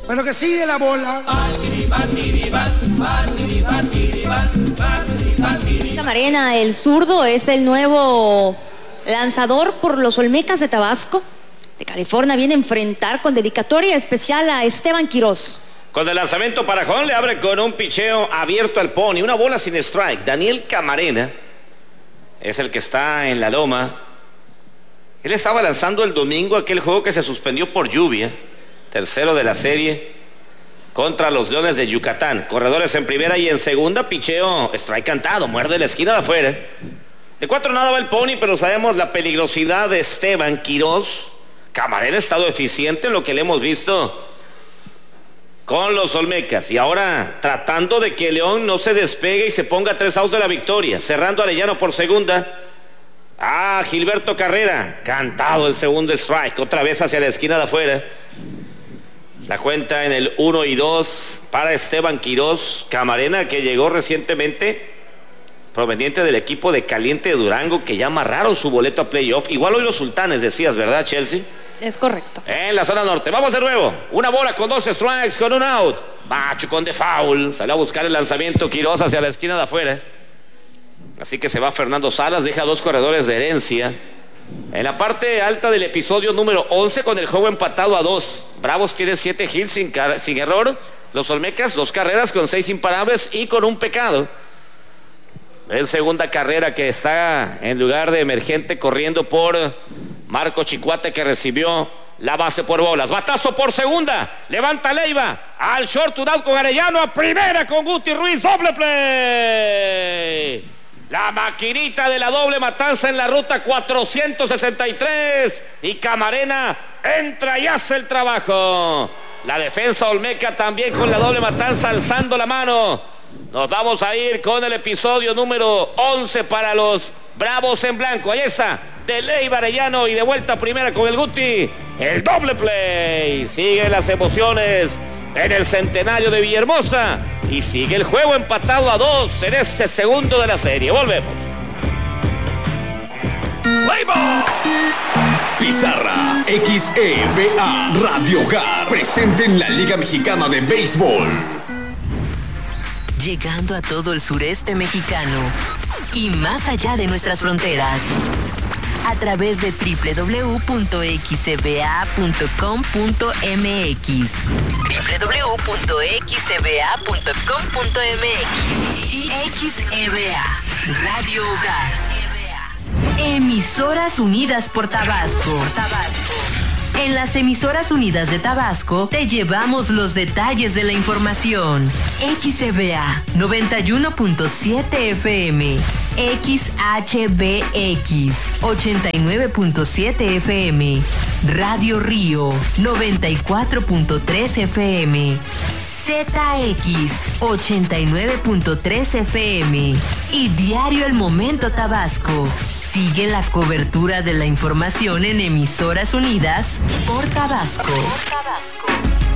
Bueno, que sigue la bola. Camarena, el zurdo, es el nuevo lanzador por los Olmecas de Tabasco. De California viene a enfrentar con dedicatoria especial a Esteban Quirós. Con el lanzamiento para Jón, le abre con un picheo abierto al pony, una bola sin strike. Daniel Camarena es el que está en la loma. Él estaba lanzando el domingo aquel juego que se suspendió por lluvia, tercero de la serie, contra los Leones de Yucatán. Corredores en primera y en segunda, picheo, strike cantado, muerde la esquina de afuera. De 4 nada va el pony, pero sabemos la peligrosidad de Esteban Quirós. Camarena ha estado eficiente en lo que le hemos visto con los Olmecas, y ahora tratando de que León no se despegue y se ponga 3 outs de la victoria, cerrando Arellano por segunda. Gilberto Carrera, cantado el segundo strike, otra vez hacia la esquina de afuera. La cuenta en el 1-2 para Esteban Quirós. Camarena, que llegó recientemente proveniente del equipo de Caliente de Durango, que ya amarraron su boleto a playoff. Igual hoy los Sultanes, decías, ¿verdad, Chelsea? Es correcto. En la zona norte. Vamos de nuevo. Una bola con 2 strikes, con un out. Macho con de foul. Salió a buscar el lanzamiento Quirós hacia la esquina de afuera. Así que se va Fernando Salas. Deja 2 corredores de herencia. En la parte alta del episodio número 11, con el juego empatado a 2. Bravos tiene 7 hits sin error. Los Olmecas 2 carreras con 6 imparables y con un pecado. En segunda carrera que está en lugar de emergente corriendo por Marco Chicuate, que recibió la base por bolas. Batazo por segunda. Levanta Leiva. Al short, un out con Arellano. A primera con Guti Ruiz. Doble play. La maquinita de la doble matanza en la ruta 463. Y Camarena entra y hace el trabajo. La defensa olmeca también con la doble matanza alzando la mano. Nos vamos a ir con el episodio número 11 para los Bravos en blanco. Ahí está, de Leiva Arellano, y de vuelta a primera con el Guti. El doble play. Siguen las emociones en el centenario de Villahermosa. Y sigue el juego empatado a 2 en este segundo de la serie. Volvemos. ¡Leiva! Pizarra XEVA Radio Hogar, presente en la Liga Mexicana de Béisbol. Llegando a todo el sureste mexicano y más allá de nuestras fronteras, a través de www.xcba.com.mx www.xcba.com.mx y XEVA Radio Hogar, Emisoras Unidas por Tabasco. En las Emisoras Unidas de Tabasco te llevamos los detalles de la información. XCBA 91.7 FM, XHBX 89.7 FM, Radio Río 94.3 FM, ZX 89.3 FM y Diario El Momento Tabasco. Sigue la cobertura de la información en Emisoras Unidas por Tabasco.